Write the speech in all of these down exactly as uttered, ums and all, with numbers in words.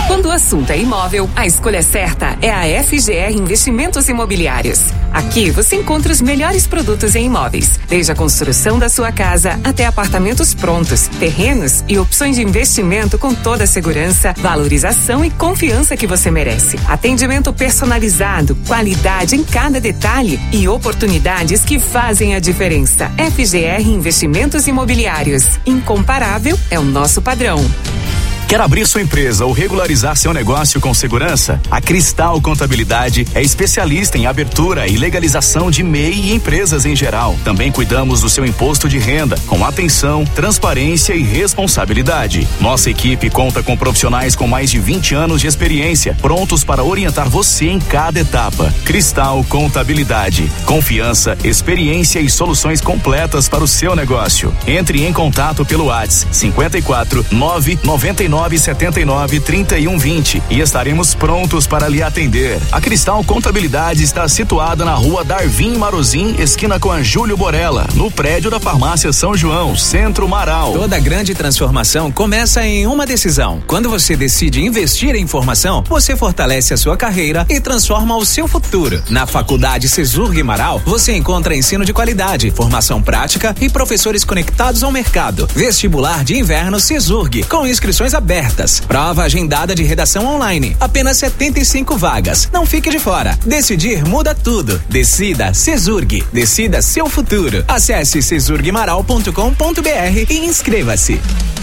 Quando o assunto é imóvel, a escolha certa é a F G R Investimentos Imobiliários. Aqui você encontra os melhores produtos em imóveis, desde a construção da sua casa até apartamentos prontos, terrenos e opções de investimento com toda a segurança, valorização e confiança que você merece. Atendimento personalizado, qualidade em cada detalhe e oportunidades que fazem a diferença. F G R Investimentos Imobiliários. Incomparável é o nosso padrão. Quer abrir sua empresa ou regularizar seu negócio com segurança? A Cristal Contabilidade é especialista em abertura e legalização de M E I e empresas em geral. Também cuidamos do seu imposto de renda, com atenção, transparência e responsabilidade. Nossa equipe conta com profissionais com mais de vinte anos de experiência, prontos para orientar você em cada etapa. Cristal Contabilidade. Confiança, experiência e soluções completas para o seu negócio. Entre em contato pelo WhatsApp cinquenta e quatro, nove noventa e nove, setenta e nove, trinta e um, vinte e estaremos prontos para lhe atender. A Cristal Contabilidade está situada na rua Darvin Marozin, esquina com a Júlio Borella, no prédio da Farmácia São João, Centro Marau. Toda grande transformação começa em uma decisão. Quando você decide investir em formação, você fortalece a sua carreira e transforma o seu futuro. Na Faculdade Cesurg Marau, você encontra ensino de qualidade, formação prática e professores conectados ao mercado. Vestibular de inverno Cesurg, com inscrições abertas. Abertas. Prova agendada de redação online. Apenas setenta e cinco vagas. Não fique de fora. Decidir muda tudo. Decida Cesurg. Decida seu futuro. Acesse cesurg maral ponto com ponto br e inscreva-se.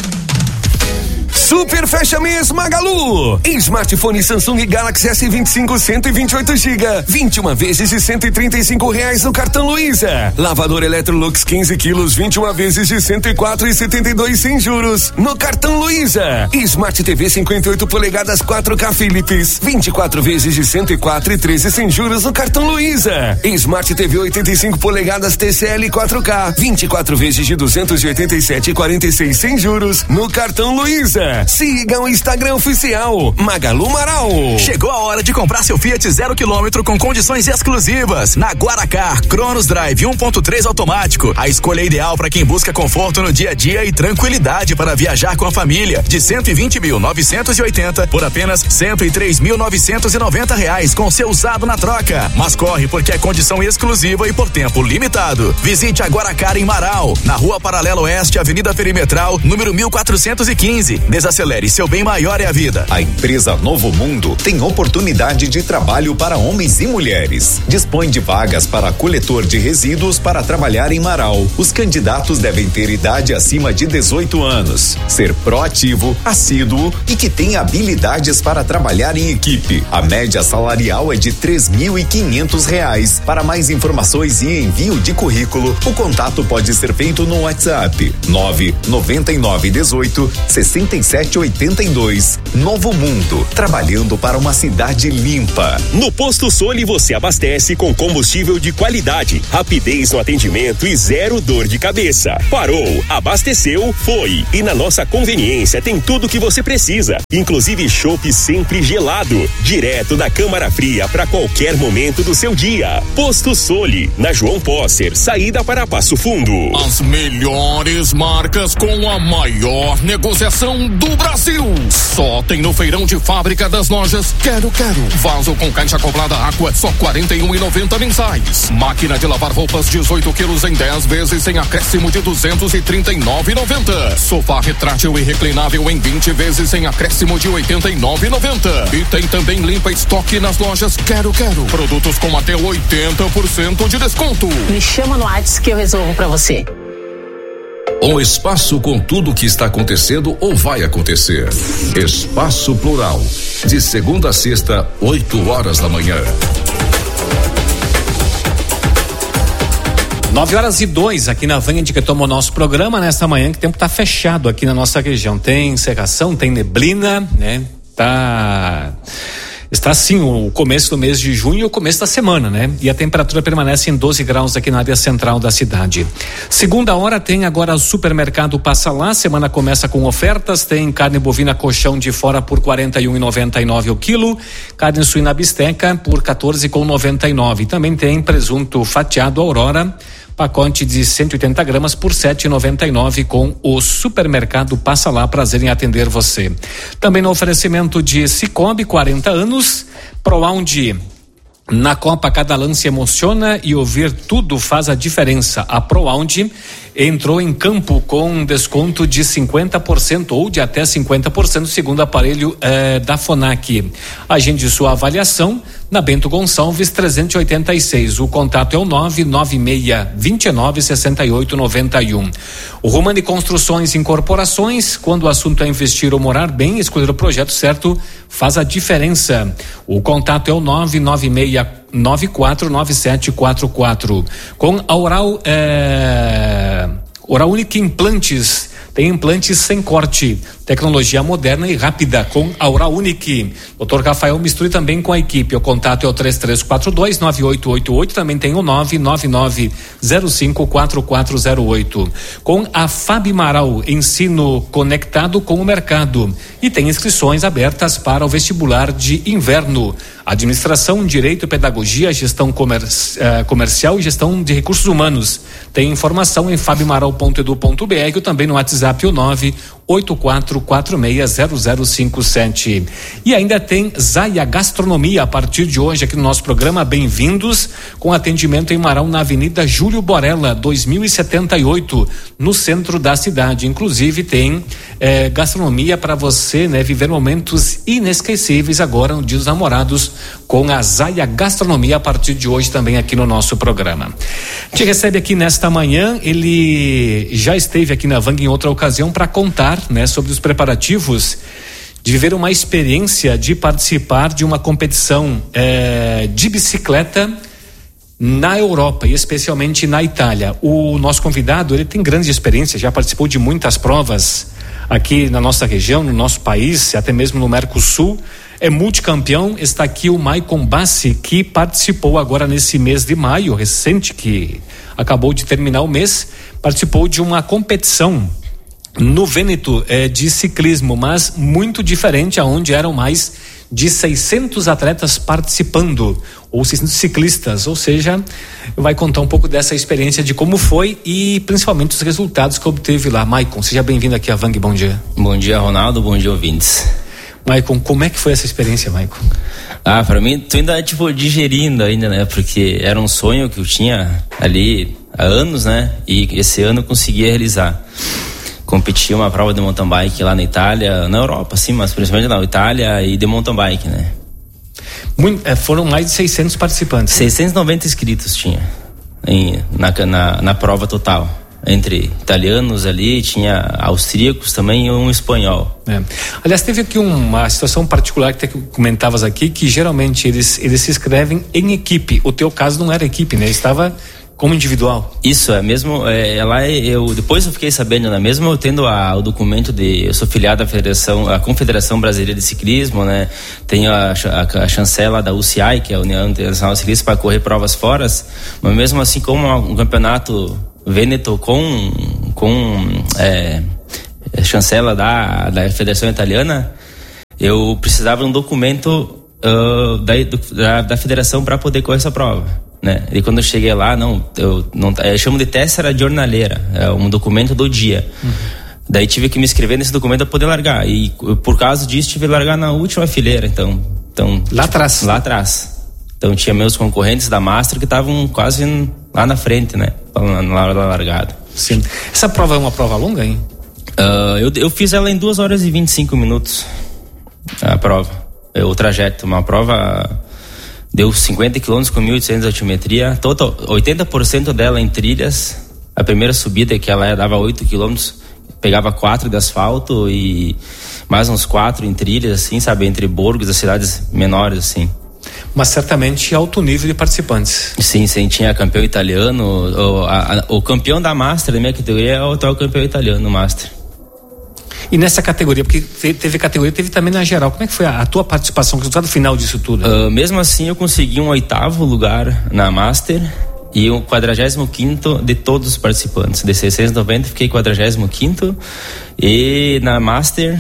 Super fecha mês Magalu. Smartphone Samsung Galaxy S vinte e cinco cento e vinte e oito gigas, vinte e uma vezes de cento e trinta e cinco reais no cartão Luiza. Lavador Electrolux quinze quilos, vinte e uma vezes de cento e quatro reais e setenta e dois centavos sem juros no cartão Luiza. Smart T V cinquenta e oito polegadas quatro K Philips, vinte e quatro vezes de cento e quatro reais e treze centavos sem juros no cartão Luiza. Smart T V oitenta e cinco polegadas T C L quatro K, vinte e quatro vezes de duzentos e oitenta e sete reais e quarenta e seis centavos sem juros no cartão Luiza. Siga o Instagram oficial Magalu Marau. Chegou a hora de comprar seu Fiat zero quilômetro com condições exclusivas na Guaracar Cronos Drive um ponto três automático. A escolha ideal para quem busca conforto no dia a dia e tranquilidade para viajar com a família. De cento e vinte mil novecentos e oitenta por apenas cento e três mil novecentos e noventa reais com seu usado na troca. Mas corre porque é condição exclusiva e por tempo limitado. Visite a Guaracar em Marau, na Rua Paralela Oeste, Avenida Perimetral, número mil quatrocentos e quinze. Desacelere, seu bem maior é a vida. A empresa Novo Mundo tem oportunidade de trabalho para homens e mulheres. Dispõe de vagas para coletor de resíduos para trabalhar em Marau. Os candidatos devem ter idade acima de dezoito anos, ser proativo, assíduo e que tenha habilidades para trabalhar em equipe. A média salarial é de três mil e quinhentos reais. Para mais informações e envio de currículo, o contato pode ser feito no WhatsApp nove noventa e nove dezoito sessenta e sete oitenta e dois. Novo Mundo, trabalhando para uma cidade limpa. No Posto Soli você abastece com combustível de qualidade, rapidez no atendimento e zero dor de cabeça. Parou, abasteceu, foi. E na nossa conveniência tem tudo que você precisa, inclusive chopp sempre gelado, direto da câmara fria para qualquer momento do seu dia. Posto Soli, na João Posser, saída para Passo Fundo. As melhores marcas com a maior negociação do Brasil. Só tem no feirão de fábrica das lojas Quero Quero. Vaso com caixa acoplada Aqua, só quarenta e um reais e noventa mensais. Máquina de lavar roupas dezoito quilos em dez vezes sem acréscimo de duzentos e trinta e nove reais e noventa. Sofá retrátil e reclinável em vinte vezes sem acréscimo de oitenta e nove reais e noventa. E tem também limpa estoque nas lojas Quero Quero. Produtos com até oitenta por cento de desconto. Me chama no WhatsApp que eu resolvo pra você. Um espaço com tudo o que está acontecendo ou vai acontecer. Espaço Plural. De segunda a sexta, oito horas da manhã. nove horas e dois aqui na Vand que toma o nosso programa nesta manhã, que o tempo está fechado aqui na nossa região. Tem cerração, tem neblina, né? Tá. Está sim o começo do mês de junho e o começo da semana, né? E a temperatura permanece em doze graus aqui na área central da cidade. Segunda hora tem agora o supermercado Passa Lá, semana começa com ofertas, tem carne bovina colchão de fora por quarenta e um reais e noventa e nove o quilo, carne suína bisteca por quatorze reais e noventa e nove. Também tem presunto fatiado Aurora pacote de cento e oitenta gramas por sete reais e noventa e nove com o supermercado Passa Lá, prazer em atender você. Também no oferecimento de Cicobi, quarenta anos, ProRound. Na Copa, cada lance emociona e ouvir tudo faz a diferença. A ProRound entrou em campo com desconto de cinquenta por cento ou de até cinquenta por cento, segundo aparelho eh, da FONAC. Agende sua avaliação na Bento Gonçalves trezentos e oitenta e seis. O contato é o nove nove seis, dois nove, seis oito nove um. O Romani Construções e Incorporações, quando o assunto é investir ou morar bem, escolher o projeto certo faz a diferença. O contato é o nove nove seis, nove quatro nove sete quatro quatro. Com a Oral é... Oral Unique Implantes, tem implantes sem corte, tecnologia moderna e rápida com a Oral Unique. doutor Rafael misture também com a equipe. O contato é o três três quatro dois, nove oito oito oito, também tem o nove nove nove zero cinco quatro quatro zero oito. Com a Fabimaral, ensino conectado com o mercado, e tem inscrições abertas para o vestibular de inverno. Administração, Direito, Pedagogia, Gestão comer, eh, Comercial e Gestão de Recursos Humanos. Tem informação em fabimaral ponto edu ponto br ou também no WhatsApp o nove oito quatro quatro seis zero zero cinco sete. E ainda tem Zaya Gastronomia a partir de hoje aqui no nosso programa. Bem-vindos, com atendimento em Marão, na Avenida Júlio Borella, dois mil e setenta e oito, no centro da cidade. Inclusive tem eh, gastronomia para você, né, viver momentos inesquecíveis agora no Dia dos Namorados com a Zaya Gastronomia a partir de hoje também aqui no nosso programa. Te recebe aqui nesta manhã, ele já esteve aqui na Vang em outra ocasião para contar, né, sobre os preparativos de viver uma experiência de participar de uma competição eh, de bicicleta na Europa e especialmente na Itália. O nosso convidado, ele tem grande experiência, já participou de muitas provas aqui na nossa região, no nosso país, até mesmo no Mercosul. É multicampeão. Está aqui o Maicon Bassi, que participou agora nesse mês de maio, recente, que acabou de terminar o mês, participou de uma competição no Vêneto eh, de ciclismo, mas muito diferente, aonde eram mais de seiscentos atletas participando, ou seiscentos ciclistas, ou seja, vai contar um pouco dessa experiência, de como foi e principalmente os resultados que obteve lá. Maicon, seja bem-vindo aqui à Vang, bom dia. Bom dia, Ronaldo, bom dia, ouvintes. Maicon, como é que foi essa experiência, Maicon? Ah, pra mim, tô ainda, tipo, digerindo ainda, né, porque era um sonho que eu tinha ali há anos, né, e esse ano eu consegui realizar. Competi uma prova de mountain bike lá na Itália, na Europa, sim, mas principalmente na Itália, e de mountain bike, né. Muito, é, foram mais de seiscentos participantes. seiscentos e noventa inscritos tinha em, na, na, na prova total. Entre italianos ali, tinha austríacos também e um espanhol. É. Aliás, teve aqui uma situação particular que tu comentavas aqui, que geralmente eles, eles se inscrevem em equipe. O teu caso não era equipe, né? Estava como individual. Isso, é mesmo, é, lá eu, depois eu fiquei sabendo, né, mesmo eu tendo a, o documento de, eu sou filiado à Federação, à Confederação Brasileira de Ciclismo, né, tenho a, a, a chancela da U C I, que é a União Internacional de Ciclismo, para correr provas fora, mas mesmo assim, como um campeonato Vêneto com, com é, chancela da, da Federação Italiana, eu precisava de um documento uh, da, da, da federação para poder correr essa prova. Né? E quando eu cheguei lá, não, eu, não, eu chamo de tessera jornaleira, é um documento do dia. Uhum. Daí tive que me inscrever nesse documento para poder largar, e por causa disso tive que largar na última fileira, então, então lá atrás. Lá atrás. Então tinha meus concorrentes da Master que estavam quase lá na frente, né? Na hora da largada. Sim. Essa prova é uma prova longa, hein? Uh, eu, eu fiz ela em duas horas e vinte e cinco minutos. A prova. O trajeto. Uma prova deu cinquenta quilômetros com mil e oitocentos de altimetria. Total, oitenta por cento dela em trilhas. A primeira subida, que ela dava oito quilômetros, pegava quatro de asfalto e mais uns quatro em trilhas, assim, sabe? Entre Burgos, as cidades menores, assim. Mas certamente alto nível de participantes. Sim, sim, tinha campeão italiano, o, a, a, o campeão da Master da minha categoria é o atual campeão italiano no Master. E nessa categoria, porque teve categoria, teve também na geral, como é que foi a, a tua participação, o resultado final disso tudo? Uh, mesmo assim eu consegui um oitavo lugar na Master e o quadragésimo quinto de todos os participantes. De seiscentos e noventa fiquei quadragésimo quinto, e na Master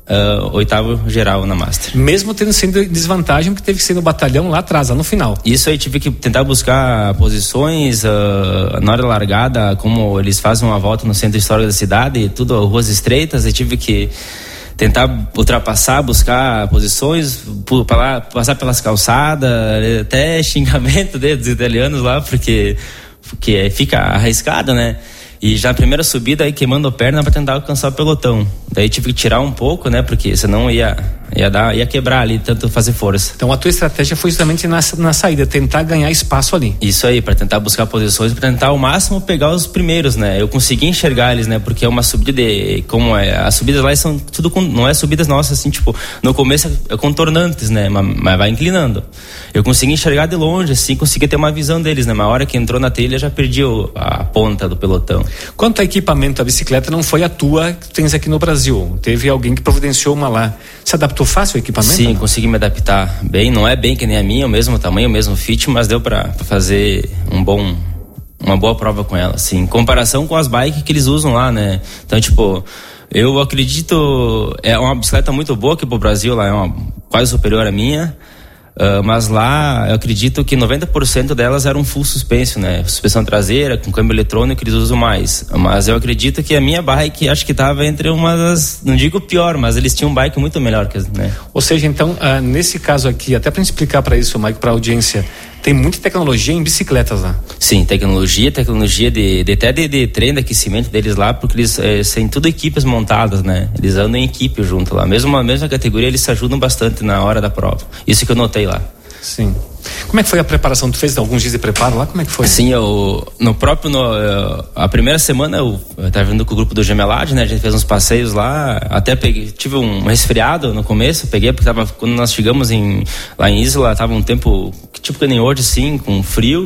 uh, oitavo geral na Master. Mesmo tendo sido desvantagem, porque teve que ser no batalhão lá atrás, lá no final. Isso aí, tive que tentar buscar posições, uh, na hora da largada, como eles fazem uma volta no centro histórico da cidade, tudo ruas estreitas, eu tive que tentar ultrapassar, buscar posições, passar pelas calçadas, até xingamento dos italianos lá, porque, porque fica arriscado, né? E já na primeira subida aí queimando a perna para tentar alcançar o pelotão. Daí tive que tirar um pouco, né? Porque senão ia, ia, dar, ia quebrar ali, tanto fazer força. Então a tua estratégia foi justamente na, na saída, tentar ganhar espaço ali. Isso aí, para tentar buscar posições, para tentar ao máximo pegar os primeiros, né? Eu consegui enxergar eles, né? Porque é uma subida de... Como é, as subidas lá são tudo... Com, não é subidas nossas, assim, tipo... No começo é contornantes, né? Mas, mas vai inclinando. Eu consegui enxergar de longe, assim, consegui ter uma visão deles, né? Mas a hora que entrou na trilha, já perdi o, a ponta do pelotão. Quanto a equipamento, a bicicleta não foi a tua que tens aqui no Brasil. Teve alguém que providenciou uma lá. Se adaptou fácil o equipamento? Sim, consegui me adaptar bem. Não é bem que nem a minha, o mesmo tamanho, o mesmo fit, mas deu pra, pra fazer um bom, uma boa prova com ela, assim. Em comparação com as bikes que eles usam lá, né? Então, tipo, eu acredito... É uma bicicleta muito boa aqui pro Brasil, lá é uma, quase superior à minha. Uh, mas lá eu acredito que noventa por cento delas eram full suspension, né? Suspensão traseira, com câmbio eletrônico, eles usam mais. Mas eu acredito que a minha bike, acho que estava entre uma das, não digo pior, mas eles tinham um bike muito melhor que as, né? Ou seja, então, uh, nesse caso aqui, até para explicar para isso, Mike, para a audiência, tem muita tecnologia em bicicletas lá. Sim, tecnologia, tecnologia de, de até de, de treino, de aquecimento deles lá, porque eles é, têm tudo equipes montadas, né? Eles andam em equipe junto lá. Mesmo a mesma categoria, eles se ajudam bastante na hora da prova. Isso que eu notei lá. Sim. Como é que foi a preparação? Tu fez alguns dias de preparo lá? Como é que foi? Sim, eu, no próprio, no, a primeira semana eu estava vindo com o grupo do Gemelade, né? A gente fez uns passeios lá, até peguei, tive um resfriado no começo, peguei porque tava, quando nós chegamos em, lá em Isla, tava um tempo, tipo que nem hoje, assim, com frio.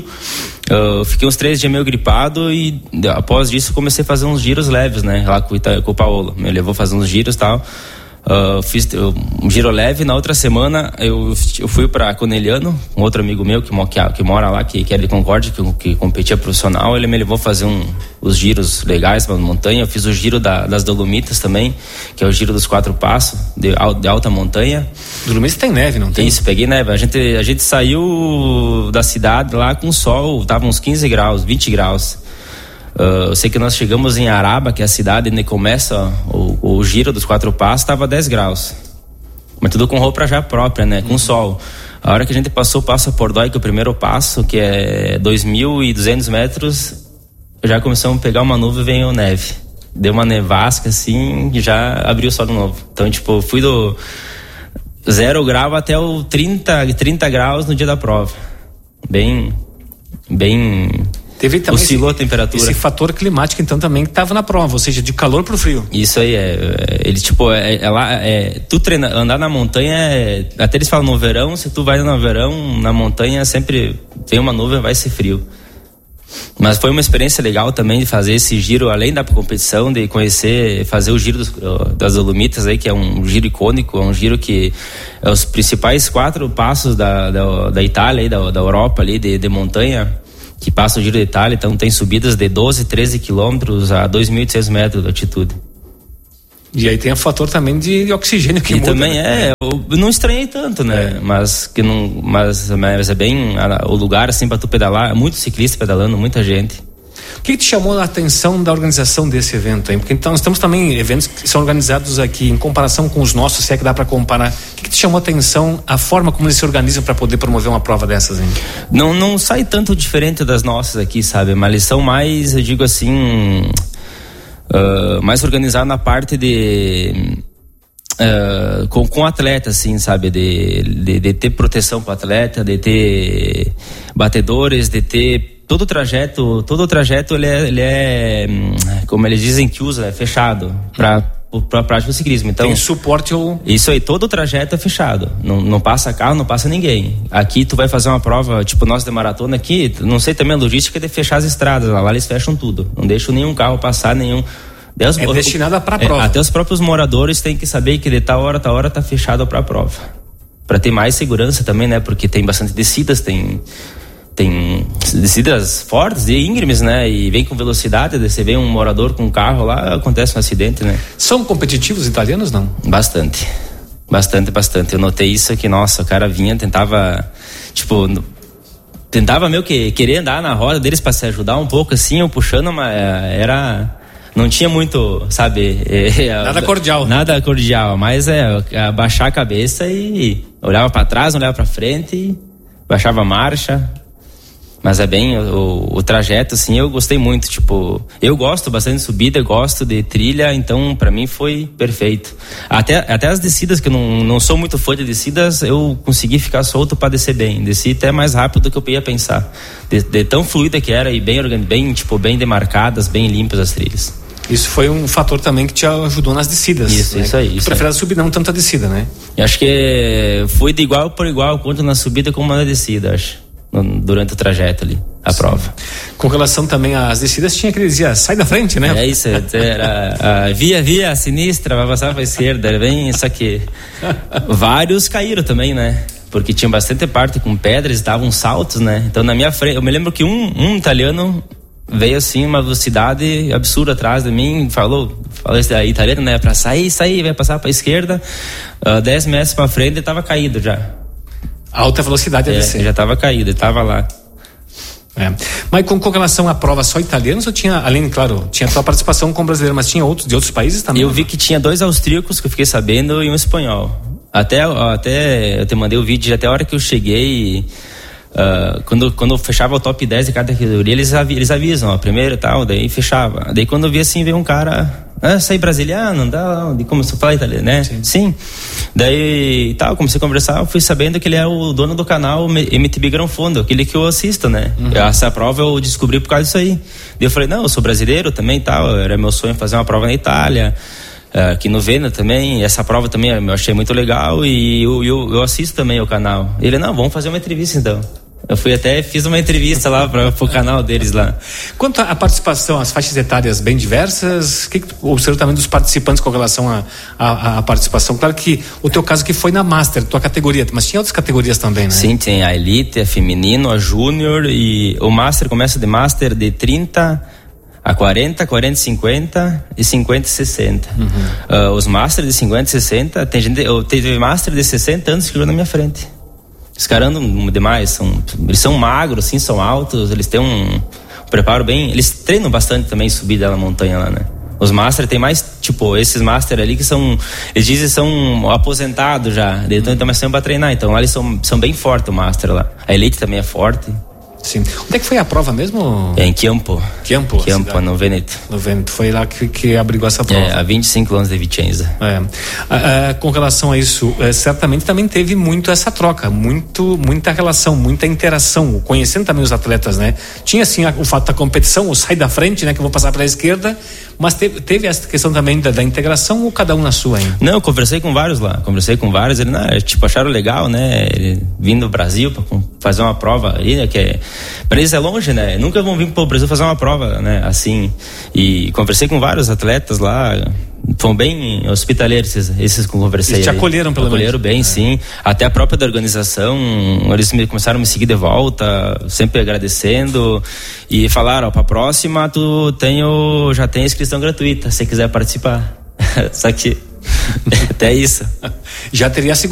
Eu fiquei uns três dias meio gripado e após isso comecei a fazer uns giros leves, né? Lá com o, Ita, com o Paolo, me levou a fazer uns giros e tal. Uh, fiz um giro leve. Na outra semana eu, eu fui para Coneliano, um outro amigo meu que, que, que mora lá, que, que é de Concórdia, que, que competia profissional. Ele me levou a fazer um, os giros legais na montanha. Eu fiz o giro da, das Dolomitas também, que é o giro dos quatro passos de, de alta montanha. Dolomitas tem neve, não tem? Isso, peguei neve. A gente, a gente saiu da cidade lá com sol, tava uns quinze graus, vinte graus. Uh, eu sei que nós chegamos em Araba, que é a cidade onde começa o, o giro dos quatro passos, estava dez graus. Mas tudo com roupa já própria, né? Com uhum. sol. A hora que a gente passou o Passo Pordói, que é o primeiro passo, que é dois mil e duzentos metros, já começamos a pegar uma nuvem e veio neve. Deu uma nevasca assim e já abriu o sol de novo. Então, tipo, fui do zero grau até o trinta, trinta graus no dia da prova. Bem... Bem... Teve também oscilou esse, a temperatura. Esse fator climático, então, também que estava na prova, ou seja, de calor pro frio. Isso aí, é, é ele tipo, é, é lá, é, tu treina, andar na montanha, é, até eles falam no verão, se tu vai no verão, na montanha sempre vem uma nuvem, vai ser frio. Mas foi uma experiência legal também de fazer esse giro, além da competição, de conhecer, fazer o giro dos, das Dolomitas aí, que é um giro icônico, é um giro que é os principais quatro passos da, da, da Itália, aí, da, da Europa ali, de, de montanha, que passa o Giro da Itália. Então tem subidas de doze, treze quilômetros a dois mil e oitocentos metros de altitude. E aí tem o fator também de, de oxigênio que e muda. também né? é, eu não estranhei tanto, né? É. Mas que não, mas, mas é bem o lugar assim para tu pedalar, muito ciclista pedalando, muita gente. O que, que te chamou a atenção da organização desse evento aí? Porque então nós temos também eventos que são organizados aqui em comparação com os nossos, se é que dá para comparar. O que, que te chamou a atenção, a forma como eles se organizam para poder promover uma prova dessas, hein? Não, não sai tanto diferente das nossas aqui, sabe? Mas eles são mais, eu digo assim, uh, mais organizados na parte de uh, com, com atleta, assim, sabe? De, de, de ter proteção para o atleta, de ter batedores, de ter todo o trajeto, todo o trajeto ele é, ele é como eles dizem que usa, é fechado para para a prática do ciclismo. Então, tem suporte ou... Isso aí, todo o trajeto é fechado. Não, não passa carro, não passa ninguém. Aqui tu vai fazer uma prova, tipo nós de maratona aqui, não sei também a logística de fechar as estradas. Lá, lá eles fecham tudo. Não deixam nenhum carro passar, nenhum... Deus, é destinada para a prova. É, até os próprios moradores têm que saber que de tal hora, tal hora tá fechado para a prova. Para ter mais segurança também, né? Porque tem bastante descidas, tem... tem descidas fortes e íngremes, né? E vem com velocidade, você vê um morador com um carro lá, acontece um acidente, né? São competitivos os italianos, não? Bastante, bastante, bastante. Eu notei isso que, nossa, o cara vinha, tentava, tipo, tentava meio que querer andar na roda deles para se ajudar um pouco, assim, eu puxando, mas era... Não tinha muito, sabe... Nada cordial. Nada cordial, mas é abaixar a cabeça e olhava para trás, olhava para frente e baixava a marcha. Mas é bem, o, o trajeto, assim, eu gostei muito, tipo, eu gosto bastante de subida, gosto de trilha, então pra mim foi perfeito. Até, até as descidas, que eu não, não sou muito fã de descidas, eu consegui ficar solto pra descer bem, desci até mais rápido do que eu ia pensar, de, de tão fluida que era e bem, bem, tipo, bem demarcadas, bem limpas as trilhas. Isso foi um fator também que te ajudou nas descidas. Isso, né? isso aí. Isso prefere aí. subir, não tanto a descida, né? Eu acho que foi de igual por igual, tanto na subida como na descida, acho. Durante o trajeto ali, a Sim. prova. Com relação também às descidas, tinha que dizia, sai da frente, né? É isso, era a, via, via, sinistra, vai passar pra esquerda, era bem isso aqui. Vários caíram também, né? Porque tinha bastante parte com pedras, estavam saltos, né? Então na minha frente, eu me lembro que um, um italiano veio assim, uma velocidade absurda atrás de mim, falou, falou esse italiano, né? Pra sair, sair, vai passar pra esquerda, uh, dez metros pra frente, ele tava caído já. Alta velocidade a é, descer. Já estava caído, estava lá. É. Mas com, com relação à prova, só italianos ou tinha, além, claro, tinha sua participação com brasileiro, mas tinha outros de outros países também? Eu vi que tinha dois austríacos que eu fiquei sabendo e um espanhol. Até, até eu te mandei o vídeo, até a hora que eu cheguei, uh, quando, quando eu fechava o top dez de cada categoria, eles, avi, eles avisam, ó, primeiro e tal, daí fechava. Daí quando eu vi assim, veio um cara... Ah, saí brasiliano, não, como você fala italiano, né? Sim. Sim. Daí, tal, comecei a conversar, eu fui sabendo que ele é o dono do canal M T B Gran Fondo, aquele que eu assisto, né? Uhum. Essa prova eu descobri por causa disso aí. Daí eu falei, não, eu sou brasileiro também, tal, era meu sonho fazer uma prova na Itália, aqui no Vena também, essa prova também eu achei muito legal e eu, eu, eu assisto também o canal. Ele, não, vamos fazer uma entrevista então. Eu fui até, fiz uma entrevista lá para o canal deles lá. Quanto à participação, as faixas etárias bem diversas, o que, que tu observou também dos participantes com relação à participação? Claro que o teu caso que foi na Master, tua categoria, mas tinha outras categorias também, né? Sim, tem a Elite, a Feminino, a Júnior e o Master começa de Master de trinta a quarenta, quarenta e cinquenta e cinquenta e sessenta. Uhum. Uh, os Master de cinquenta e sessenta, tem gente, eu teve Master de sessenta anos que jogou na minha frente. Os caras andam demais, são, eles são magros, assim, são altos, eles têm um, um preparo bem... Eles treinam bastante também subida na montanha lá, né? Os Master tem mais, tipo, esses Master ali que são... Eles dizem que são aposentados já, então estão mais tempo pra treinar, então lá eles são, são bem fortes, o Master lá. A Elite também é forte. Sim. Onde é que foi a prova mesmo? É em Chiampo. Chiampo, Chiampo, no Veneto. No Veneto, foi lá que, que abrigou essa prova. É, a vinte e cinco quilômetros de Vicenza. É. Ah, ah, com relação a isso, é, certamente também teve muito essa troca, muito, muita relação, muita interação, conhecendo também os atletas, né? Tinha assim a, o fato da competição, o sai da frente, né, que eu vou passar para a esquerda, mas teve, teve essa questão também da, da integração ou cada um na sua, hein? Não, eu conversei com vários lá, conversei com vários, eles, não, tipo, acharam legal, né, ele, vindo do Brasil para fazer uma prova aí, né, que é, para eles é longe, né, nunca vão vir para o Brasil fazer uma prova, né, assim, e conversei com vários atletas lá, foram bem hospitaleiros esses, esses que eu conversei. Eles te acolheram pelo menos? Acolheram bem, é. Sim. Até a própria da organização, eles me, começaram a me seguir de volta, sempre agradecendo e falaram, ó, pra próxima tu tem o, já tem inscrição gratuita, se quiser participar. Só que até isso. Já teria